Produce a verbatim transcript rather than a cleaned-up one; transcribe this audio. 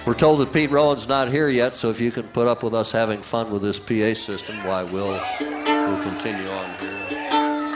We're told that Pete Rowan's not here yet, so if you can put up with us having fun with this P A system, why we'll, we'll continue on here.